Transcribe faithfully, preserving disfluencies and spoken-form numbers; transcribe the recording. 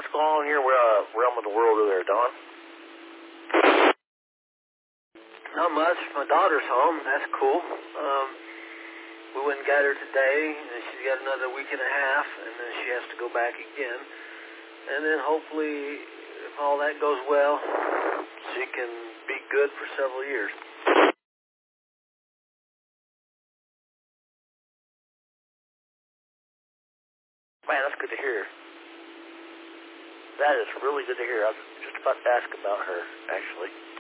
what's going on in your uh, realm of the world over there, Don? Not much. My daughter's home. That's cool. Um, we went and got her today, and she's got another week and a half, and then she has to go back again. And then hopefully, if all that goes well, she can be good for several years. Man, that's good to hear. That is really good to hear. I was just about to ask about her, actually.